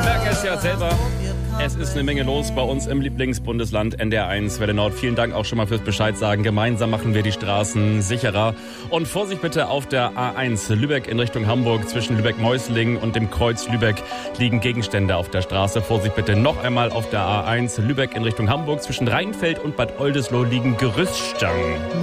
merken es ja selber. Es ist eine Menge los bei uns im Lieblingsbundesland NDR1 Welle Nord. Vielen Dank auch schon mal fürs Bescheid sagen. Gemeinsam machen wir die Straßen sicherer. Und Vorsicht bitte auf der A1 Lübeck in Richtung Hamburg. Zwischen Lübeck-Meusling und dem Kreuz Lübeck liegen Gegenstände auf der Straße. Vorsicht bitte noch einmal auf der A1 Lübeck in Richtung Hamburg. Zwischen Rheinfeld und Bad Oldesloe liegen Gerüststangen.